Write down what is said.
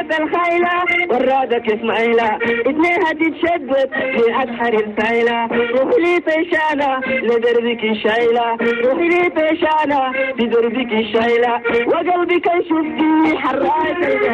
شاف الخيلة ورادك اسماعيلة اتنينها تتشبك في أسحر الفيلة. روحي لي طيشانة لدربك شايلة، روحي لي طيشانة لدربك شايلة، وقلبك يشوف فيه حراك